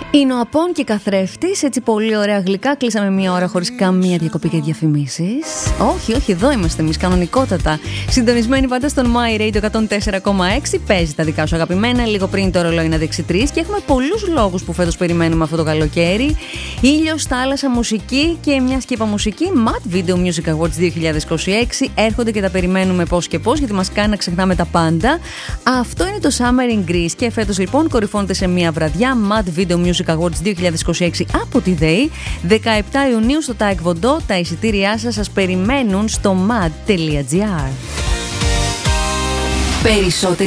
Είναι ο Απών και καθρέφτης, έτσι πολύ ωραία γλυκά. Κλείσαμε μία ώρα χωρίς καμία διακοπή και διαφημίσεις. Όχι, εδώ είμαστε εμείς κανονικότατα. Συντονισμένοι πάντα στον My Radio 104,6. Παίζει τα δικά σου αγαπημένα. Λίγο πριν το ρολόι να δείξει 3. Και έχουμε πολλούς λόγους που φέτος περιμένουμε αυτό το καλοκαίρι. Ήλιος, θάλασσα, μουσική και μια σκήπα μουσική. Mad Video Music Awards 2026. Έρχονται και τα περιμένουμε πώς και πώς, γιατί μας κάνει να ξεχνάμε τα πάντα. Αυτό είναι το Summer in Greece. Και φέτος λοιπόν κορυφώνεται σε μια βραδιά Mad Video Music Awards 2026 από τη ΔΕΗ. 17 Ιουνίου στο Taekwondo. Τα εισιτήριά σας περιμένουν στο mad.gr. Περισσότερη